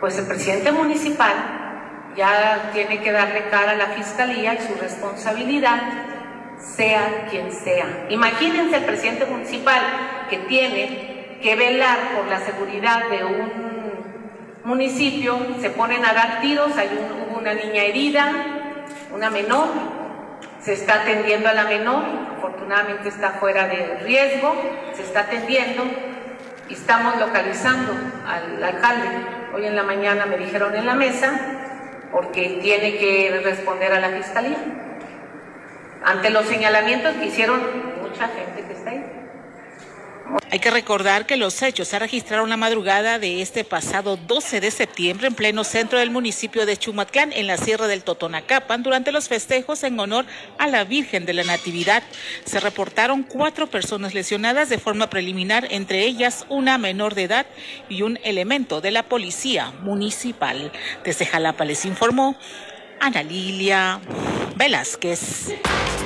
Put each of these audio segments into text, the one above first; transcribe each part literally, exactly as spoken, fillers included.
pues el presidente municipal ya tiene que darle cara a la fiscalía y su responsabilidad, sea quien sea. Imagínense el presidente municipal que tiene que velar por la seguridad de un municipio, se ponen a dar tiros, hay un, hubo una niña herida, una menor, se está atendiendo a la menor, afortunadamente está fuera de riesgo, se está atendiendo y estamos localizando al alcalde. Hoy en la mañana me dijeron en la mesa, porque tiene que responder a la fiscalía ante los señalamientos que hicieron mucha gente que está ahí. Hay que recordar que los hechos se registraron la madrugada de este pasado doce de septiembre en pleno centro del municipio de Chumatlán, en la Sierra del Totonacapan, durante los festejos en honor a la Virgen de la Natividad. Se reportaron cuatro personas lesionadas de forma preliminar, entre ellas una menor de edad y un elemento de la policía municipal. Desde Jalapa les informó Ana Lilia Velázquez.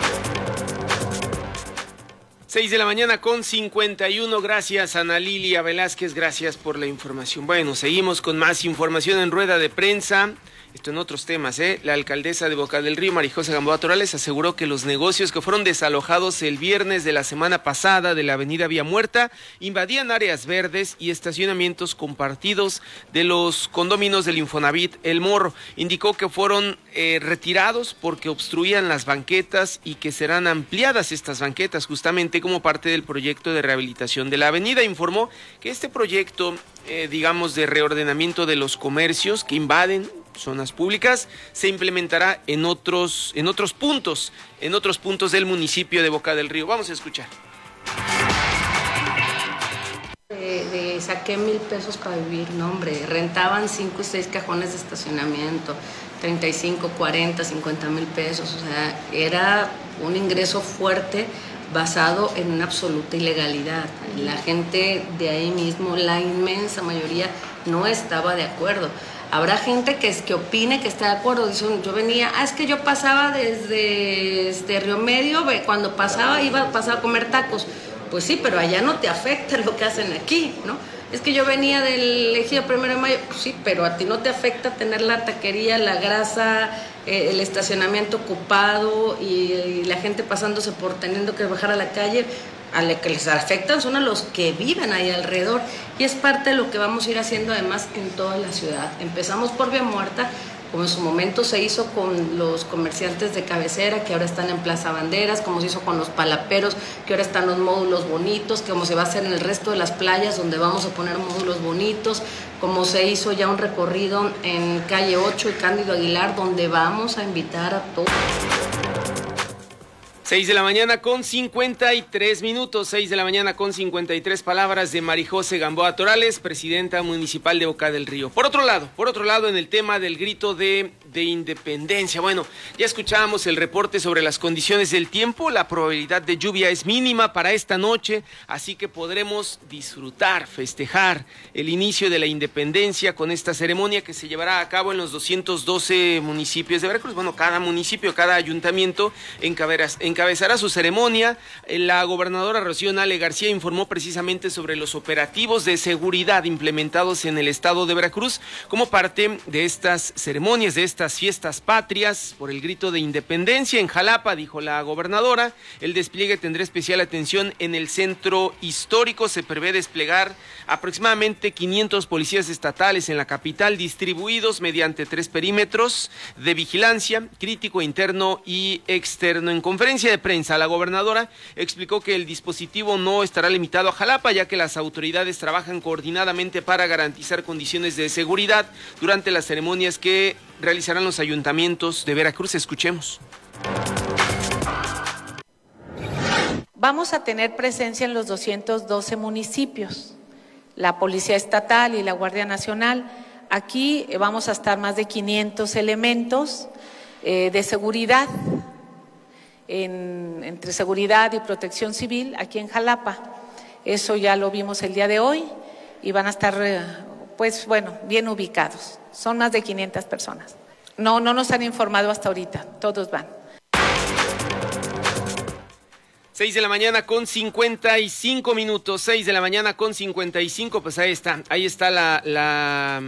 Seis de la mañana con cincuenta y uno, gracias Ana Lilia Velázquez, gracias por la información. Bueno, seguimos con más información en rueda de prensa. Esto en otros temas, ¿eh? La alcaldesa de Boca del Río, María José Gamboa Torales, aseguró que los negocios que fueron desalojados el viernes de la semana pasada de la avenida Vía Muerta invadían áreas verdes y estacionamientos compartidos de los condominios del Infonavit El Morro. Indicó que fueron eh, retirados porque obstruían las banquetas y que serán ampliadas estas banquetas justamente como parte del proyecto de rehabilitación de la avenida. Informó que este proyecto, eh, digamos, de reordenamiento de los comercios que invaden zonas públicas se implementará en otros en otros puntos, en otros puntos del municipio de Boca del Río. Vamos a escuchar. De, de saqué mil pesos para vivir, no hombre, rentaban cinco y seis cajones de estacionamiento, treinta y cinco, cuarenta, cincuenta mil pesos, o sea, era un ingreso fuerte basado en una absoluta ilegalidad. La gente de ahí mismo, la inmensa mayoría, no estaba de acuerdo. Habrá gente que es que opine que está de acuerdo. Dicen, yo venía, ah, es que yo pasaba desde este Río Medio, cuando pasaba iba pasaba a comer tacos. Pues sí, pero allá no te afecta lo que hacen aquí, ¿no? Es que yo venía del Ejido Primero de Mayo, pues sí, pero a ti no te afecta tener la taquería, la grasa, eh, el estacionamiento ocupado y, y la gente pasándose por teniendo que bajar a la calle. A los que les afectan son a los que viven ahí alrededor, y es parte de lo que vamos a ir haciendo además en toda la ciudad. Empezamos por Vía Muerta, como en su momento se hizo con los comerciantes de cabecera que ahora están en Plaza Banderas, como se hizo con los palaperos, que ahora están los módulos bonitos, como se va a hacer en el resto de las playas donde vamos a poner módulos bonitos, como se hizo ya un recorrido en Calle ocho y Cándido Aguilar, donde vamos a invitar a todos. Seis de la mañana con cincuenta y tres minutos, seis de la mañana con cincuenta y tres, palabras de María José Gamboa Torales, presidenta municipal de Boca del Río. Por otro lado, por otro lado, en el tema del grito de, de independencia, bueno, ya escuchábamos el reporte sobre las condiciones del tiempo, la probabilidad de lluvia es mínima para esta noche, así que podremos disfrutar, festejar el inicio de la independencia con esta ceremonia que se llevará a cabo en los doscientos doce municipios de Veracruz. Bueno, cada municipio, cada ayuntamiento encabezará en Encabezará su ceremonia. La gobernadora Rocío Nale García informó precisamente sobre los operativos de seguridad implementados en el estado de Veracruz como parte de estas ceremonias, de estas fiestas patrias por el grito de independencia. En Jalapa, dijo la gobernadora, el despliegue tendrá especial atención en el centro histórico. Se prevé desplegar aproximadamente quinientos policías estatales en la capital, distribuidos mediante tres perímetros de vigilancia, crítico, interno y externo. En conferencia de prensa, la gobernadora explicó que el dispositivo no estará limitado a Jalapa, ya que las autoridades trabajan coordinadamente para garantizar condiciones de seguridad durante las ceremonias que realizarán los ayuntamientos de Veracruz. Escuchemos. Vamos a tener presencia en los doscientos doce municipios, la Policía Estatal y la Guardia Nacional. Aquí vamos a estar más de quinientos elementos eh, de seguridad, En, entre seguridad y protección civil aquí en Jalapa. Eso ya lo vimos el día de hoy y van a estar, pues bueno, bien ubicados. Son más de quinientas personas. No, no nos han informado hasta ahorita, todos van. Seis de la mañana con cincuenta y cinco minutos, seis de la mañana con cincuenta y cinco, pues ahí está, ahí está la... la...